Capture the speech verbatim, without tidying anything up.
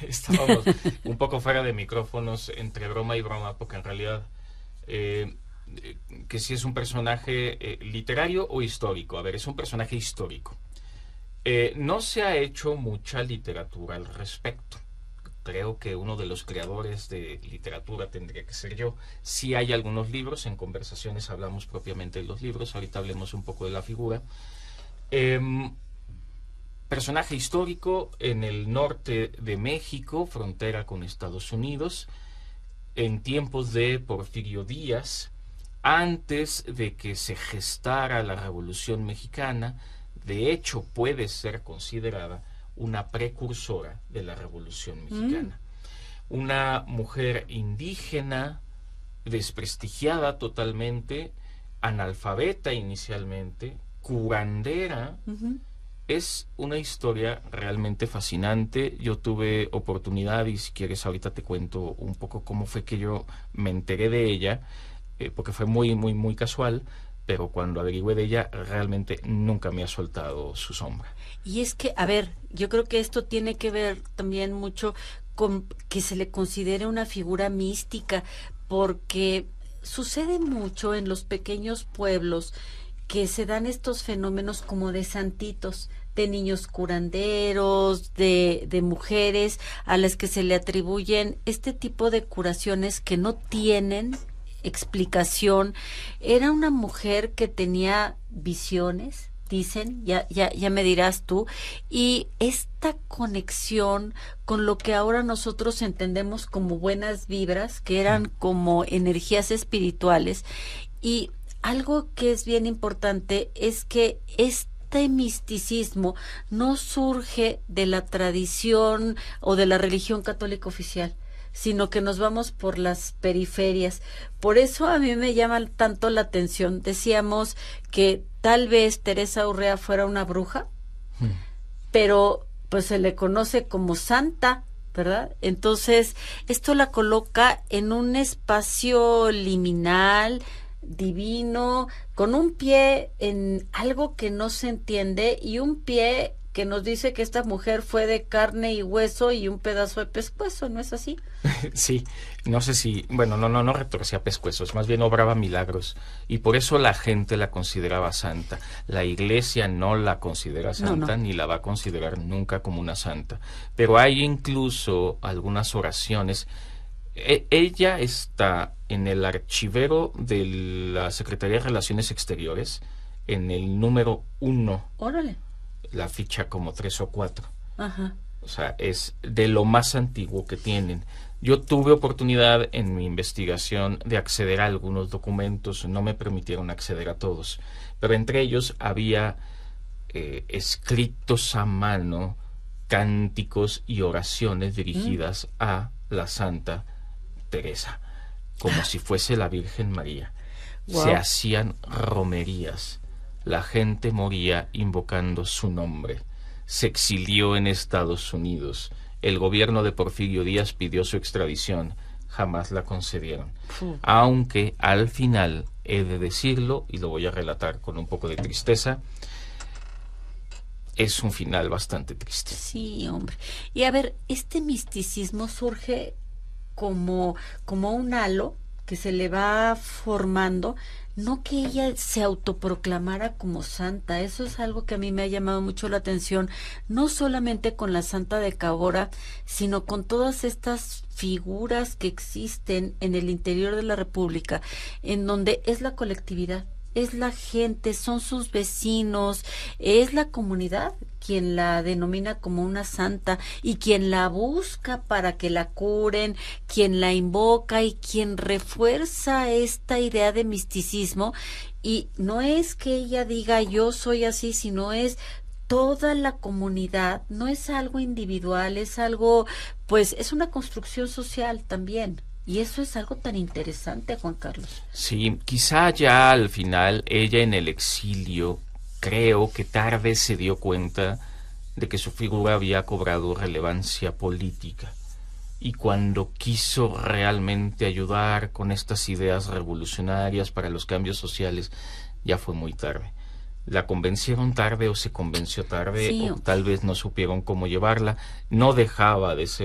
estábamos un poco fuera de micrófonos, entre broma y broma, porque en realidad eh, que si es un personaje eh, literario o histórico. A ver, es un personaje histórico. Eh, no se ha hecho mucha literatura al respecto. Creo que uno de los creadores de literatura tendría que ser yo. Sí hay algunos libros, en conversaciones hablamos propiamente de los libros, ahorita hablemos un poco de la figura. Eh, personaje histórico en el norte de México, frontera con Estados Unidos, en tiempos de Porfirio Díaz, antes de que se gestara la Revolución Mexicana. De hecho, puede ser considerada una precursora de la Revolución Mexicana. Mm. Una mujer indígena, desprestigiada totalmente, analfabeta inicialmente, curandera. Uh-huh. Es una historia realmente fascinante. Yo tuve oportunidad, y si quieres ahorita te cuento un poco cómo fue que yo me enteré de ella, eh, porque fue muy, muy, muy casual. Pero cuando averigüé de ella, realmente nunca me ha soltado su sombra. Y es que, a ver, yo creo que esto tiene que ver también mucho con que se le considere una figura mística, porque sucede mucho en los pequeños pueblos que se dan estos fenómenos como de santitos, de niños curanderos, de, de mujeres a las que se le atribuyen este tipo de curaciones que no tienen explicación. Era una mujer que tenía visiones, dicen, ya, ya, ya me dirás tú, y esta conexión con lo que ahora nosotros entendemos como buenas vibras, que eran como energías espirituales. Y algo que es bien importante es que este misticismo no surge de la tradición o de la religión católica oficial, sino que nos vamos por las periferias. Por eso a mí me llama tanto la atención. Decíamos que tal vez Teresa Urrea fuera una bruja, hmm. pero pues se le conoce como santa, ¿verdad? Entonces, esto la coloca en un espacio liminal, divino, con un pie en algo que no se entiende y un pie que nos dice que esta mujer fue de carne y hueso y un pedazo de pescuezo, ¿no es así? Sí, no sé si, bueno, no, no, no retorcía pescuezos, más bien obraba milagros, y por eso la gente la consideraba santa. La iglesia no la considera santa, no, no. ni la va a considerar nunca como una santa, pero hay incluso algunas oraciones. E- ella está en el archivero de la Secretaría de Relaciones Exteriores, en el número uno. Órale. La ficha como tres o cuatro. Ajá. O sea, es de lo más antiguo que tienen. Yo tuve oportunidad en mi investigación de acceder a algunos documentos, no me permitieron acceder a todos, pero entre ellos había eh, escritos a mano, cánticos y oraciones dirigidas mm. a la Santa Teresa, como si fuese la Virgen María. Wow. Se hacían romerías. La gente moría invocando su nombre. Se exilió en Estados Unidos. El gobierno de Porfirio Díaz pidió su extradición. Jamás la concedieron. Uh. Aunque al final, he de decirlo, y lo voy a relatar con un poco de tristeza, es un final bastante triste. Sí, hombre. Y a ver, este misticismo surge como, como un halo que se le va formando. No que ella se autoproclamara como santa, eso es algo que a mí me ha llamado mucho la atención, no solamente con la Santa de Cabora, sino con todas estas figuras que existen en el interior de la República, en donde es la colectividad, es la gente, son sus vecinos, es la comunidad quien la denomina como una santa y quien la busca para que la curen, quien la invoca y quien refuerza esta idea de misticismo. Y no es que ella diga yo soy así, sino es toda la comunidad, no es algo individual, es algo, pues es una construcción social también. Y eso es algo tan interesante, Juan Carlos. Sí, quizá ya al final ella en el exilio, creo que tarde se dio cuenta de que su figura había cobrado relevancia política. Y cuando quiso realmente ayudar con estas ideas revolucionarias para los cambios sociales, ya fue muy tarde. La convencieron tarde o se convenció tarde, sí, o tal vez no supieron cómo llevarla. No dejaba de ser